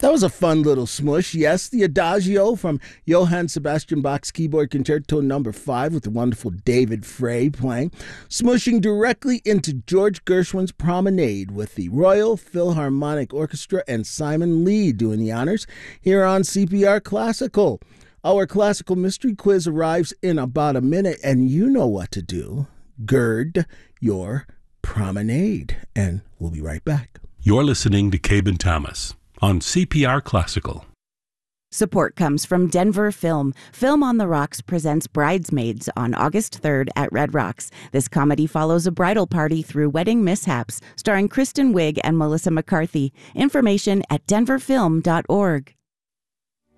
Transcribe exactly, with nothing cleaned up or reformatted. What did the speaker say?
That was a fun little smush. Yes, the Adagio from Johann Sebastian Bach's Keyboard Concerto number five with the wonderful David Frey playing, smushing directly into George Gershwin's Promenade with the Royal Philharmonic Orchestra and Simon Lee doing the honors here on C P R Classical. Our classical mystery quiz arrives in about a minute, and you know what to do. Gird your promenade, and we'll be right back. You're listening to Cabin Thomas on C P R Classical. Support comes from Denver Film. Film on the Rocks presents Bridesmaids on August third at Red Rocks. This comedy follows a bridal party through wedding mishaps, starring Kristen Wiig and Melissa McCarthy. Information at denver film dot org.